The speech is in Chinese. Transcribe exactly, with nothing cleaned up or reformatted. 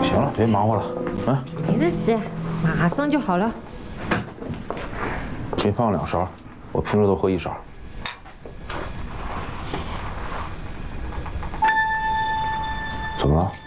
行了，别忙活了，啊。 没的事，马上就好了。 给你放两勺，我平时都喝一勺。怎么了？